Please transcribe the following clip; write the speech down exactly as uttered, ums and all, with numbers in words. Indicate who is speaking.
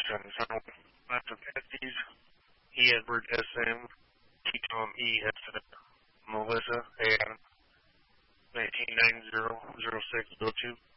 Speaker 1: Washington. So, lots of Estes, E. Edward, S. M., T. Tom, E. S. Melissa, and nineteen ninety, oh six, oh two.